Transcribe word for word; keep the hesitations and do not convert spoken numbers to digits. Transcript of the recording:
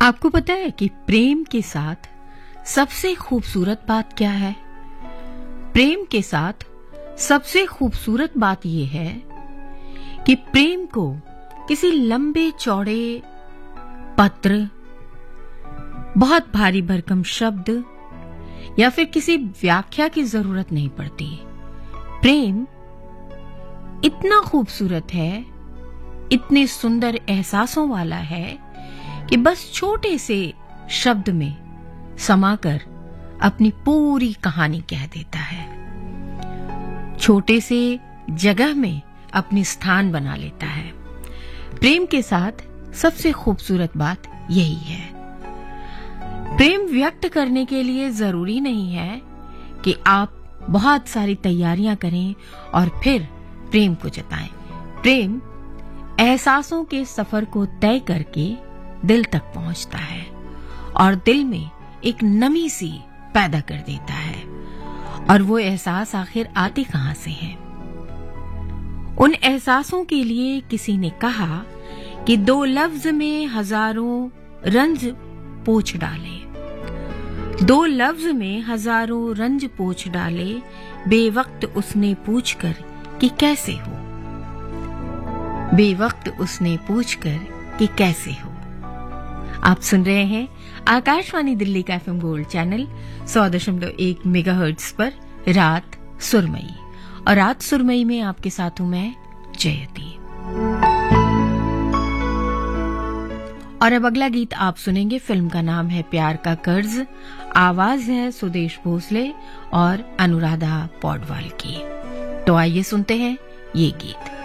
आपको पता है कि प्रेम के साथ सबसे खूबसूरत बात क्या है? प्रेम के साथ सबसे खूबसूरत बात यह है कि प्रेम को किसी लंबे चौड़े पत्र, बहुत भारी भरकम शब्द या फिर किसी व्याख्या की जरूरत नहीं पड़ती। प्रेम इतना खूबसूरत है, इतने सुंदर एहसासों वाला है कि बस छोटे से शब्द में समाकर अपनी पूरी कहानी कह देता है, छोटे से जगह में अपनी स्थान बना लेता है। प्रेम के साथ सबसे खूबसूरत बात यही है। प्रेम व्यक्त करने के लिए जरूरी नहीं है कि आप बहुत सारी तैयारियां करें और फिर प्रेम को जताएं। प्रेम एहसासों के सफर को तय करके दिल तक पहुंचता है और दिल में एक नमी सी पैदा कर देता है। और वो एहसास आखिर आते कहां से हैं? उन एहसासों के लिए किसी ने कहा कि दो लफ्ज में हजारों रंज पोंछ डाले, दो लफ्ज में हजारों रंज पोंछ डाले, बेवक्त उसने पूछकर कि कैसे हो, बेवक्त उसने पूछकर कि कैसे हो। आप सुन रहे हैं आकाशवाणी दिल्ली का एफएम गोल्ड चैनल सौ दशमलव एक मेगाहर्ट्ज पर रात सुरमई, और रात सुरमई में आपके साथ हूं मैं जयती। और अब अगला गीत आप सुनेंगे। फिल्म का नाम है प्यार का कर्ज, आवाज है सुदेश भोसले और अनुराधा पौडवाल की। तो आइए सुनते हैं ये गीत।